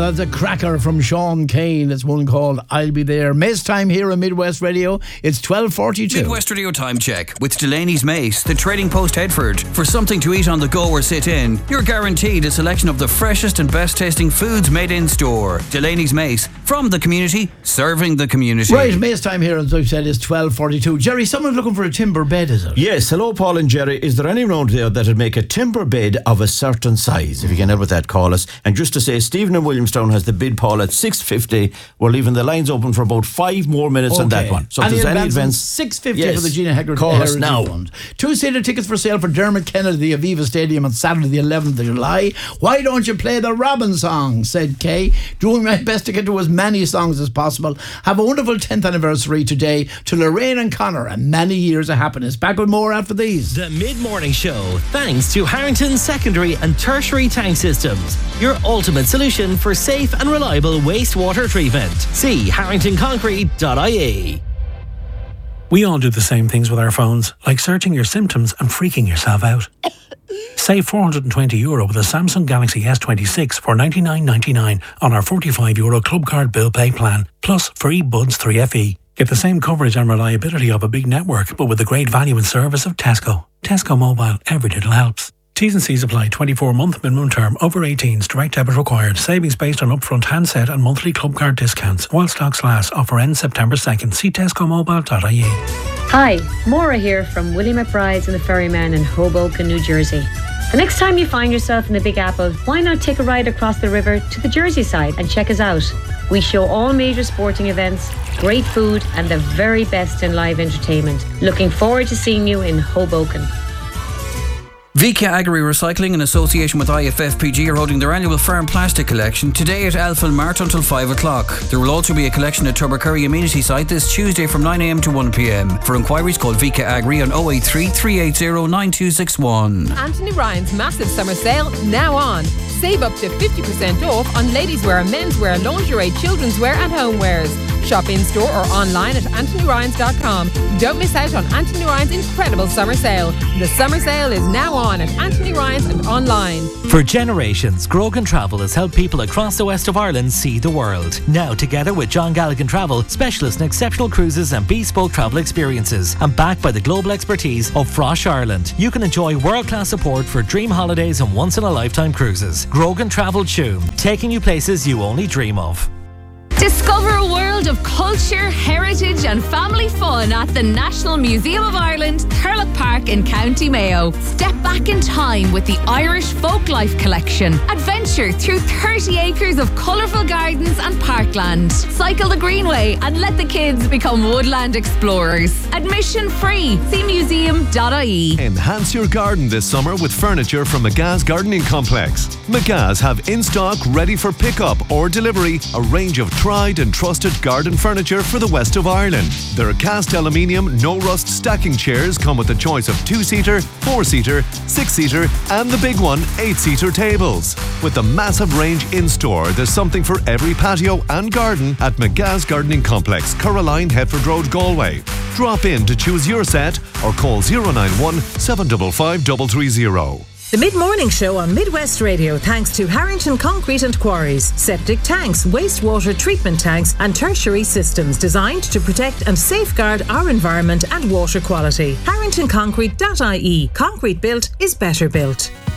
that's a cracker from Sean Kane. It's one called I'll Be There. Mace time here on Midwest Radio. It's 12:42. Midwest Radio time check with Delaney's Mace, the Trading Post Headford. For something to eat on the go or sit in, you're guaranteed a selection of the freshest and best tasting foods made in store. Delaney's Mace, from the community, serving the community. Right, Mace time here, as I've said, is 12:42. Jerry, someone's looking for a timber bed, is it? Yes, hello Paul and Jerry. Is there anyone out there that would make a timber bed of a certain size? If you can help with that, call us. And just to say, Stephen in Williamstown has the bid, Paul, at 6:50. We're leaving the lines open for about 5 more minutes on that one. So if there's any events, 6:50 for the Gina Heritage call us now. Fund. 2-seater tickets for sale for Dermot Kennedy, the Aviva Stadium on Saturday the 11th of July. Why don't you play the Robin song, said Kay. Doing my best to get to as many songs as possible. Have a wonderful 10th anniversary today to Lorraine and Connor, and many years of happiness. Back with more after these. The Mid-Morning Show, thanks to Harrington Secondary and Tertiary Tank Systems, your ultimate solution for safe and reliable wastewater treatment. See harringtonconcrete.ie. We all do the same things with our phones, like searching your symptoms and freaking yourself out. Save €420 with a Samsung Galaxy S26 for $99.99 on our €45 Club Card Bill Pay plan, plus free Buds 3FE. Get the same coverage and reliability of a big network, but with the great value and service of Tesco. Tesco Mobile, every little helps. T's and C's apply. 24-month minimum term. Over 18s. Direct debit required. Savings based on upfront handset and monthly club card discounts. While stocks last. Offer ends September 2nd. See tescomobile.ie. Hi, Maura here from Willie McBride's and the Ferryman in Hoboken, New Jersey. The next time you find yourself in the Big Apple, why not take a ride across the river to the Jersey side and check us out? We show all major sporting events, great food and the very best in live entertainment. Looking forward to seeing you in Hoboken. Vika Agri Recycling in association with IFFPG are holding their annual farm plastic collection today at Elfin Mart until 5 o'clock. There will also be a collection at Tubbercurry Amenity Site this Tuesday from 9am to 1pm. For inquiries, call Vika Agri on 083 380 9261. Anthony Ryan's massive summer sale now on. Save up to 50% off on ladies' wear, menswear, lingerie, children's wear and homewares. Shop in store or online at anthonyryans.com. Don't miss out on Anthony Ryan's incredible summer sale. The summer sale is now on at Anthony Ryan's and online. For generations, Grogan Travel has helped people across the west of Ireland see the world. Now, together with John Galligan Travel, specialists in exceptional cruises and bespoke travel experiences, and backed by the global expertise of Frosh Ireland, you can enjoy world-class support for dream holidays and once-in-a-lifetime cruises. Grogan Travel Tuam, taking you places you only dream of. Discover a world of culture, heritage and family fun at the National Museum of Ireland, Thurlock Park in County Mayo. Step back in time with the Irish Folklife Collection. Adventure through 30 acres of colourful gardens and parkland. Cycle the Greenway and let the kids become woodland explorers. Admission free. See museum.ie. Enhance your garden this summer with furniture from McGa's Gardening Complex. McGa's have in stock, ready for pickup or delivery, a range of tried and trusted garden furniture for the west of Ireland. Their cast aluminium, no rust stacking chairs come with a choice of 2-seater, 4-seater, 6-seater and the big one, 8-seater tables. With the massive range in store, there's something for every patio and garden at McGa's Gardening Complex, Caroline, Hetford Road, Galway. Drop in to choose your set or call 091 755 330. The Mid-Morning Show on Midwest Radio, thanks to Harrington Concrete and Quarries, septic tanks, wastewater treatment tanks and tertiary systems designed to protect and safeguard our environment and water quality. harringtonconcrete.ie. Concrete built is better built.